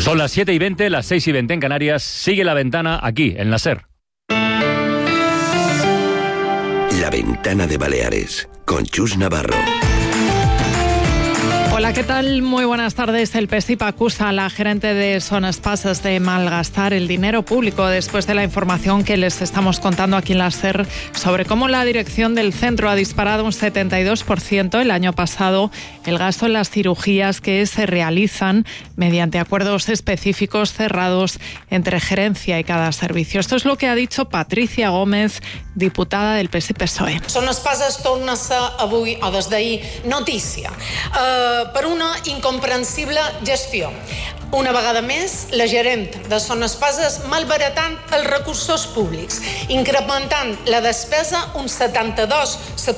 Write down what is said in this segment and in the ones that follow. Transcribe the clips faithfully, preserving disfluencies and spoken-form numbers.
Son las siete y veinte, las seis y veinte en Canarias. Sigue La Ventana aquí, en la SER. La Ventana de Baleares, con Chus Navarro. Hola, ¿qué tal? Muy buenas tardes. El PESIP acusa a la gerente de Zones Passes de malgastar el dinero público después de la información que les estamos contando aquí en la SER sobre cómo la dirección del centro ha disparado un setenta y dos por ciento el año pasado el gasto en las cirugías que se realizan mediante acuerdos específicos cerrados entre gerencia y cada servicio. Esto es lo que ha dicho Patricia Gómez, diputada del PESIP-P S O E. Zones Passes torna a ser avui, o des d'ahir, notícia. Uh, per una incomprensible gestió. Una vegada més, la gerent de Zones Passes malbaratant els recursos públics, incrementant la despesa un setanta-dos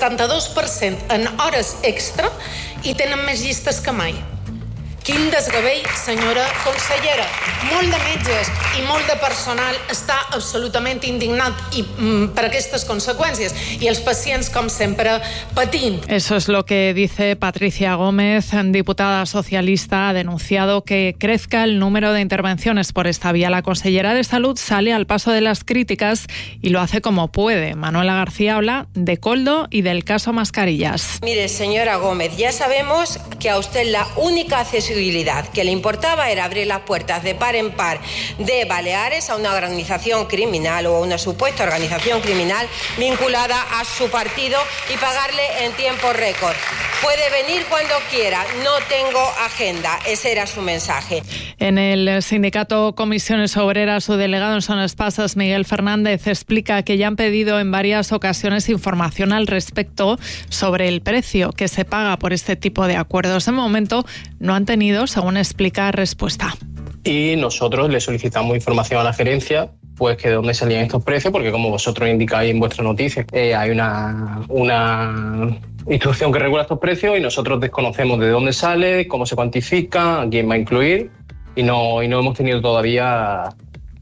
per cent en hores extra i tenen més llistes que mai. Quin desgavell, senyora consellera. Molt de metges i molt de personal està absolutament indignat i, mm, per aquestes conseqüències i els pacients, com sempre, patint. Eso es lo que dice Patricia Gómez, diputada socialista. Ha denunciado que crezca el número de intervenciones por esta vía. La consellera de Salud sale al paso de las críticas y lo hace como puede. Manuela García habla de Koldo y del caso Mascarillas. Mire, señora Gómez, ya sabemos que a usted la única accesibilidad que le importaba era abrir las puertas de par en par de Baleares a una organización criminal o a una supuesta organización criminal vinculada a su partido y pagarle en tiempo récord. Puede venir cuando quiera, no tengo agenda. Ese era su mensaje. En el sindicato Comisiones Obreras, su delegado en Zones Passes, Miguel Fernández, explica que ya han pedido en varias ocasiones información al respecto sobre el precio que se paga por este tipo de acuerdos. De momento no han tenido, según explica, respuesta. Y nosotros le solicitamos información a la gerencia, pues que de dónde salían estos precios, porque como vosotros indicáis en vuestra noticia, eh, hay una, una instrucción que regula estos precios y nosotros desconocemos de dónde sale, cómo se cuantifica, a quién va a incluir y no, y no hemos tenido todavía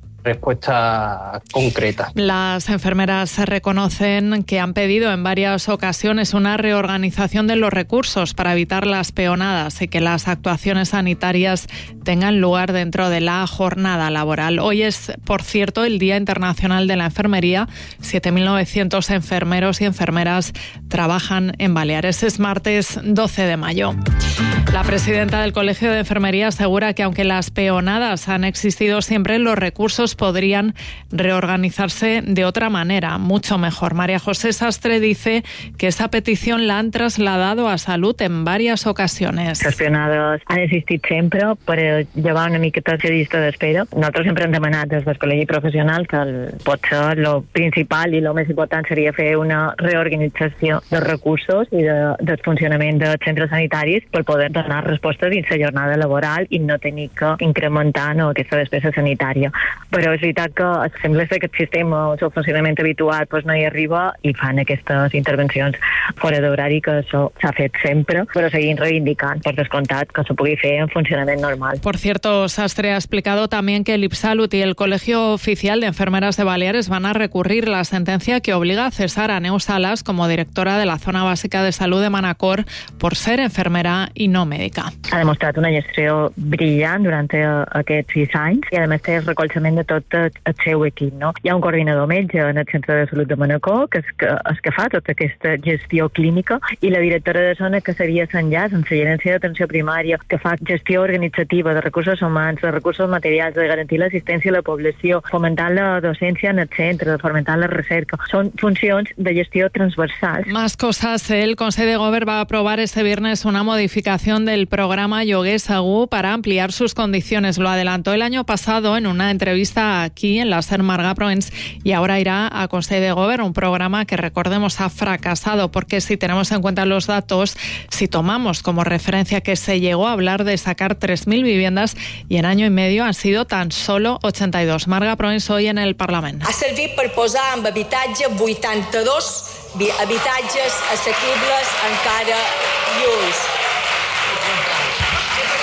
respuesta concreta. Las enfermeras reconocen que han pedido en varias ocasiones una reorganización de los recursos para evitar las peonadas y que las actuaciones sanitarias tengan lugar dentro de la jornada laboral. Hoy es, por cierto, el Día Internacional de la Enfermería. siete mil novecientos enfermeros y enfermeras trabajan en Baleares. Es martes doce de mayo. La presidenta del Colegio de Enfermería asegura que aunque las peonadas han existido siempre, los recursos podrían reorganizarse de otra manera, mucho mejor. María José Sastre dice que esa petición la han trasladado a Salud en varias ocasiones. Les peonades han existit sempre per llevar una miqueta de llista d'espera. Nosaltres sempre hem demanat des del col·legi professional que el, potser el principal i el més important seria fer una reorganització dels recursos i de, del funcionament dels centres sanitaris per poder donar resposta dins la jornada laboral i no tenir que incrementar no, aquesta despesa sanitària. Però és veritat que sembla que aquest sistema, el seu funcionament habitual, pues no hi arriba i fan aquestes intervencions fora d'horari, que això s'ha fet sempre, però seguim reivindicant, per descomptat, que s'ho pugui fer en funcionament normal. Por cierto, Sastre ha explicado también que el IPSALUD y el Colegio Oficial de Enfermeras de Baleares van a recurrir la sentencia que obliga a cesar a Neus Salas como directora de la Zona Bàsica de Salut de Manacor por ser enfermera i no mèdica. Ha demostrat una gestió brillant durant aquests sis anys i, a més, té el recolzament de tot el seu equip. No? Hi ha un coordinador metge en el Centre de Salut de Manacor que és que, és que fa tota aquesta gestió clínica i la directora de zona que seria l'enllaç en la gerència d'atenció primària que fa gestió organitzativa de recursos humans, de recursos materials, de garantir l'assistència a la població, fomentar la docència en el centre, de fomentar la recerca. Són funcions de gestió transversals. Más cosas. El Consejo de Govern va a aprobar este viernes una modificación del programa Lloguer Segur para ampliar sus condiciones. Lo adelantó el año pasado en una entrevista aquí en la SER Marga Proens y ahora irá a Consejo de Govern, un programa que, recordemos, ha fracasado porque si tenemos en cuenta los datos, si tomamos como referencia que se llegó a hablar de sacar tres mil viviendas y en año y medio han sido tan solo ochenta y dos. Marga Proens hoy en el Parlament. Ha servit per posar en habitatge vuitanta-dos habitatges assequibles encara lluís.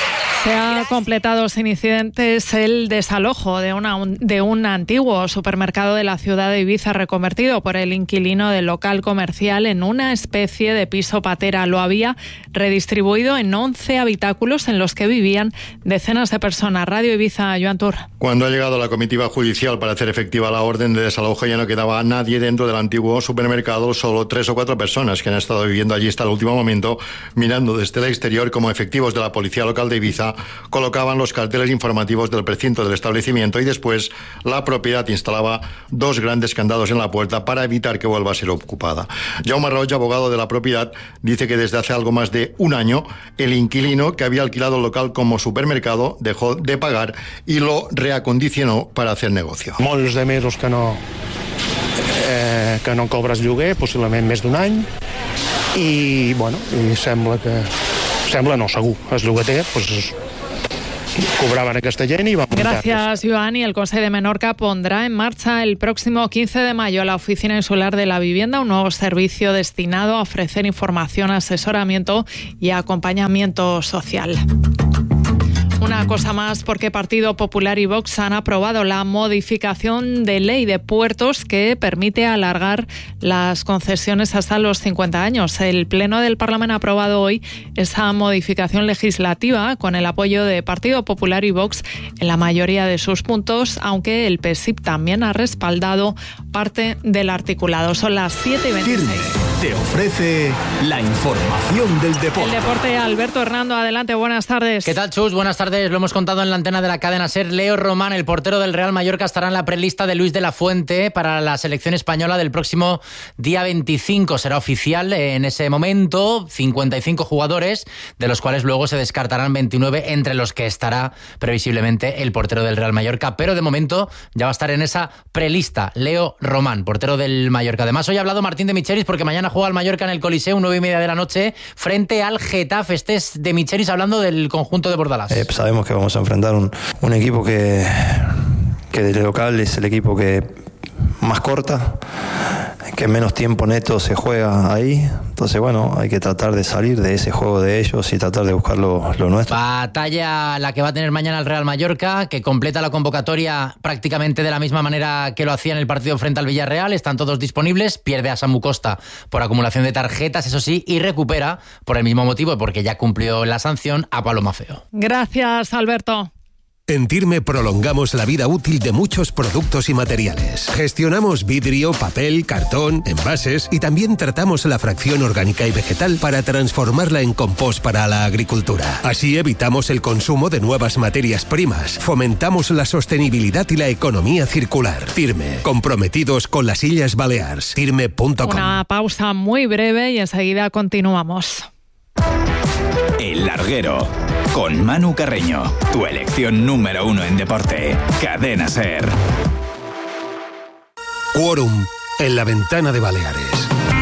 Se ha completado sin incidentes el desalojo de, una, de un antiguo supermercado de la ciudad de Ibiza, reconvertido por el inquilino del local comercial en una especie de piso patera. Lo había redistribuido en once habitáculos en los que vivían decenas de personas. Radio Ibiza, Joan Tur. Cuando ha llegado la comitiva judicial para hacer efectiva la orden de desalojo, ya no quedaba nadie dentro del antiguo supermercado, solo tres o cuatro personas que han estado viviendo allí hasta el último momento, mirando desde el exterior como efectivos de la policía local de Ibiza colocaban los carteles informativos del precinto del establecimiento, y después la propiedad instalaba dos grandes candados en la puerta para evitar que vuelva a ser ocupada. Jaume Roig, abogado de la propiedad, dice que desde hace algo más de un año el inquilino, que había alquilado el local como supermercado, dejó de pagar y lo reacondicionó para hacer negocio. Molts de mesos que no eh, que no cobres lloguer, possiblement més d'un any, i bueno, i sembla que sembla no, segur, els llogaters pues, cobraban aquesta gent y van a montar. Gracias, Joan. Y el Consejo de Menorca pondrá en marcha el próximo quince de mayo la Oficina Insular de la Vivienda, un nuevo servicio destinado a ofrecer información, asesoramiento y acompañamiento social. Una cosa más, porque Partido Popular y Vox han aprobado la modificación de ley de puertos que permite alargar las concesiones hasta los cincuenta años. El Pleno del Parlamento ha aprobado hoy esa modificación legislativa con el apoyo de Partido Popular y Vox en la mayoría de sus puntos, aunque el P S I P también ha respaldado parte del articulado. Son las siete y veintiséis. Te ofrece la información del deporte. El deporte, Alberto Hernando, adelante, buenas tardes. ¿Qué tal, Chus? Buenas tardes. Lo hemos contado en la antena de la cadena SER. Leo Román, el portero del Real Mallorca, estará en la prelista de Luis de la Fuente para la selección española del próximo día veinticinco. Será oficial en ese momento, cincuenta y cinco jugadores, de los cuales luego se descartarán veintinueve, entre los que estará previsiblemente el portero del Real Mallorca. Pero de momento ya va a estar en esa prelista Leo Román, portero del Mallorca. Además, hoy ha hablado Martín de Michelis porque mañana juega el Mallorca en el Coliseo, nueve y media de la noche, frente al Getafe. Este es de Michelis hablando del conjunto de Bordalás. Eh, sabemos que vamos a enfrentar un, un equipo que, que de local es el equipo que más corta, que menos tiempo neto se juega ahí. Entonces, bueno, hay que tratar de salir de ese juego de ellos y tratar de buscar lo, lo nuestro. Batalla la que va a tener mañana el Real Mallorca, que completa la convocatoria prácticamente de la misma manera que lo hacía en el partido frente al Villarreal. Están todos disponibles. Pierde a Samu Costa por acumulación de tarjetas, eso sí, y recupera por el mismo motivo, porque ya cumplió la sanción, a Pablo Mafeo. Gracias, Alberto. En Tirme prolongamos la vida útil de muchos productos y materiales. Gestionamos vidrio, papel, cartón, envases y también tratamos la fracción orgánica y vegetal para transformarla en compost para la agricultura. Así evitamos el consumo de nuevas materias primas, fomentamos la sostenibilidad y la economía circular. Tirme, comprometidos con las Illes Balears. Tirme punto com. Una pausa muy breve y enseguida continuamos. El Larguero, con Manu Carreño, tu elección número uno en deporte. Cadena SER. Quórum en la Ventana de Baleares.